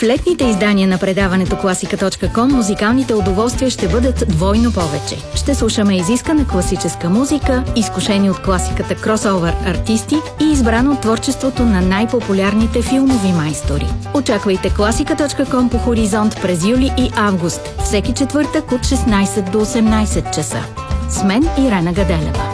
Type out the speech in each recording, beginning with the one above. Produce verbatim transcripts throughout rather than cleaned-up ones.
В летните издания на предаването класика точка ком музикалните удоволствия ще бъдат двойно повече. Ще слушаме изискана класическа музика, изкушени от класиката кросовър артисти и избрано от творчеството на най-популярните филмови майстори. Очаквайте класика точка ком по Хоризонт през юли и август, всеки четвъртък от шестнайсет до осемнайсет часа. С мен Ирена Гаделева.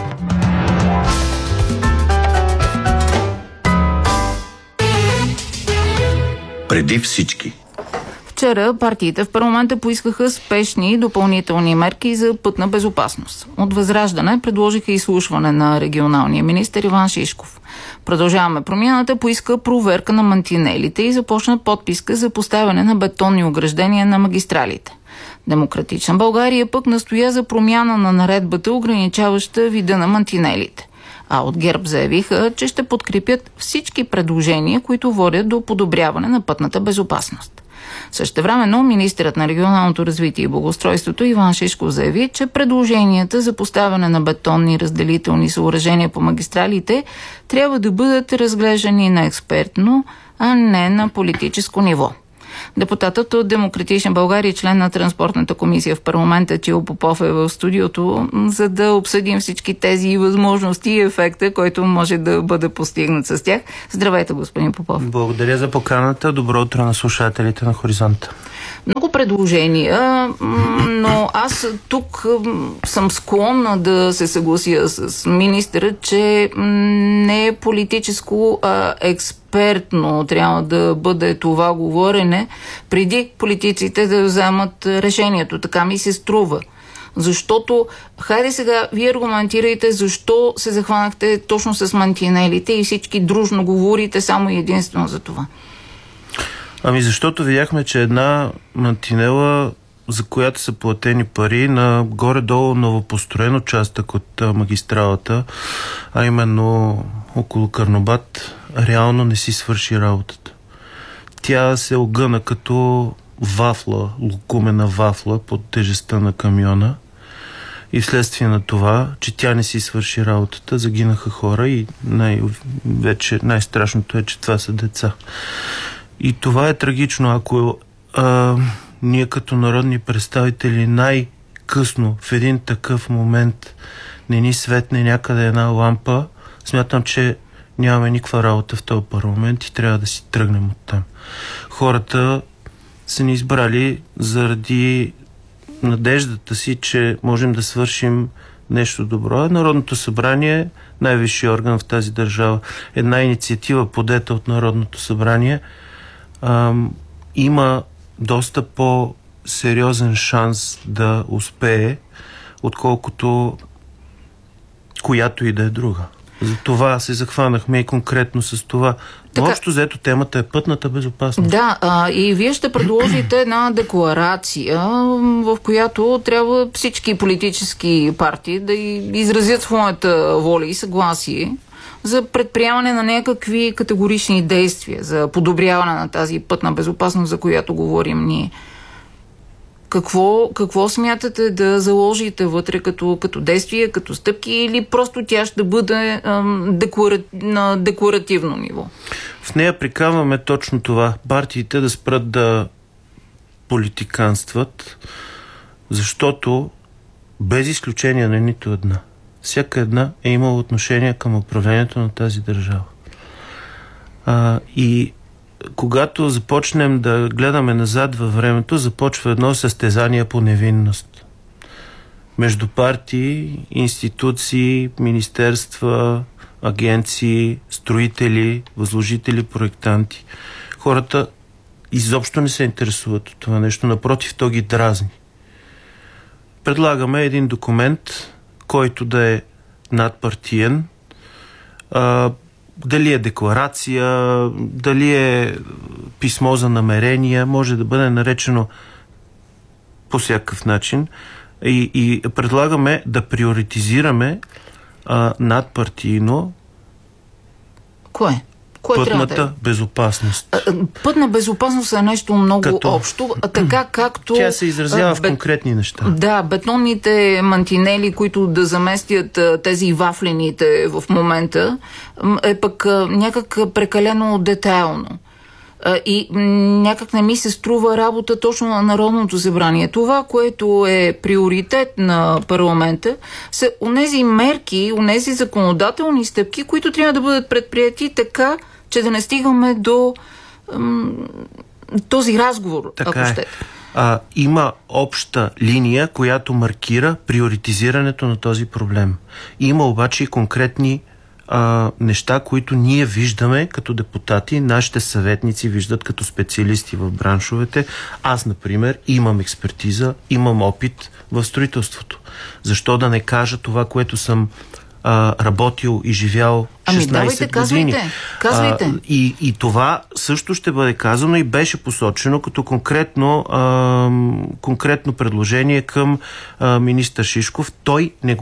Преди всички. Вчера партиите в парламента поискаха спешни допълнителни мерки за пътна безопасност. От Възраждане предложиха изслушване на регионалния министър Иван Шишков. Продължаваме промяната, поиска проверка на мантинелите и започна подписка за поставяне на бетонни ограждения на магистралите. Демократична България пък настоя за промяна на наредбата, ограничаваща вида на мантинелите. А от ГЕРБ заявиха, че ще подкрепят всички предложения, които водят до подобряване на пътната безопасност. Същевременно министърът на регионалното развитие и благоустройството Иван Шишков заяви, че предложенията за поставяне на бетонни разделителни съоръжения по магистралите трябва да бъдат разглеждани на експертно, а не на политическо ниво. Депутатът от Демократична България, член на Транспортната комисия в парламента Тил Попов е в студиото, за да обсъдим всички тези възможности и ефекта, който може да бъде постигнат с тях. Здравейте, господин Попов. Благодаря за поканата. Добро утро на слушателите на Хоризонта. Много предложения, но аз тук съм склонна да се съглася с министъра, че не е политическо, а експертно трябва да бъде това говорене, преди политиците да вземат решението. Така ми се струва. Защото, хайде сега, вие аргументирайте защо се захванахте точно с мантинелите и всички дружно говорите само и единствено за това. Ами защото видяхме, че една мантинела, за която са платени пари на горе-долу новопостроен участък от а, магистралата, а именно около Карнобат, реално не си свърши работата. Тя се огъна като вафла, локумена вафла под тежестта на камиона и вследствие на това, че тя не си свърши работата, загинаха хора и най- вече най-страшното е, че това са деца. И това е трагично, ако а, ние като народни представители най-късно в един такъв момент не ни светне някъде една лампа, смятам, че нямаме никаква работа в този парламент и трябва да си тръгнем оттам. Хората са ни избрали заради надеждата си, че можем да свършим нещо добро. Народното събрание е най-висшият орган в тази държава. Една инициатива, подета от Народното събрание, Ам, има доста по-сериозен шанс да успее, отколкото която и да е друга. За това се захванахме и конкретно с това. Но общо взето темата е пътната безопасност. Да, а, и вие ще предложите една декларация, в която трябва всички политически партии да изразят своята воля и съгласие за предприемане на някакви категорични действия за подобряване на тази пътна безопасност, за която говорим ние. Какво, какво смятате да заложите вътре като, като действие, като стъпки, или просто тя ще бъде ам, деклара... на декларативно ниво? В нея приканваме точно това. Партиите да спрат да политиканстват, защото без изключение на нито една, всяка една е имала отношение към управлението на тази държава. А, и когато започнем да гледаме назад във времето, започва едно състезание по невинност. Между партии, институции, министерства, агенции, строители, възложители, проектанти. Хората изобщо не се интересуват от това нещо, напротив, то ги дразни. Предлагаме един документ, който да е надпартиен, а, дали е декларация, дали е писмо за намерения, може да бъде наречено по всякакъв начин. И, и предлагаме да приоритизираме а, надпартийно Кое? Кое пътната да е? безопасност. Пътна безопасност е нещо много Като... общо, а така както... Тя се изразява а, в конкретни неща. Да, бетонните мантинели, които да заместят а, тези вафлените в момента, е пък а, някак прекалено детайлно. А, и м- някак не ми се струва работа точно на Народното събрание. Това, което е приоритет на парламента, са онези мерки, онези законодателни стъпки, които трябва да бъдат предприяти така, че да не стигаме до м- този разговор, така ако е. щете. А, има обща линия, която маркира приоритизирането на този проблем. Има обаче и конкретни а, неща, които ние виждаме като депутати, нашите съветници виждат като специалисти в браншовете. Аз, например, имам експертиза, имам опит в строителството. Защо да не кажа това, което съм а, работил и живял шестнайсет ами, давайте, години. Казвайте, казвайте. А, и, и това също ще бъде казано и беше посочено като конкретно, а, конкретно предложение към а, министър Шишков. Той не го